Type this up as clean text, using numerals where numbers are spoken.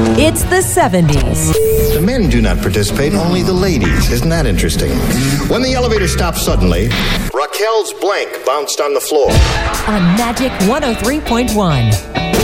It's the 70s. The men do not participate, only the ladies. Isn't that interesting? When the elevator stopped suddenly, Raquel's blank bounced on the floor. On Magic 103.1.